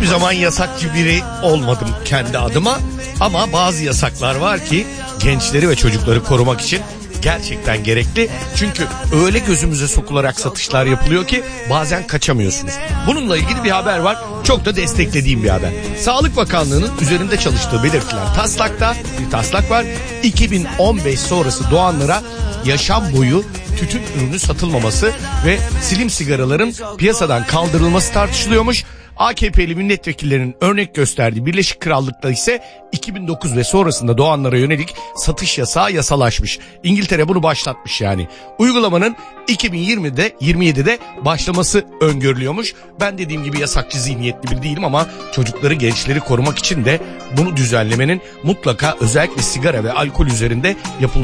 hiçbir zaman yasakçı biri olmadım kendi adıma. Ama bazı yasaklar var ki gençleri ve çocukları korumak için gerçekten gerekli. Çünkü öyle gözümüze sokularak satışlar yapılıyor ki bazen kaçamıyorsunuz. Bununla ilgili bir haber var. Çok da desteklediğim bir haber. Sağlık Bakanlığı'nın üzerinde çalıştığı belirtilen taslakta bir taslak var. 2015 sonrası doğanlara yaşam boyu tütün ürünü satılmaması ve slim sigaraların piyasadan kaldırılması tartışılıyormuş. AKP'li milletvekillerinin örnek gösterdiği Birleşik Krallık'ta ise 2009 ve sonrasında doğanlara yönelik satış yasağı yasalaşmış. İngiltere bunu başlatmış yani. Uygulamanın 2027'de başlaması öngörülüyormuş. Ben dediğim gibi yasakçı zihniyetli biri değilim ama çocukları, gençleri korumak için de bunu düzenlemenin mutlaka özellikle sigara ve alkol üzerinde yapılması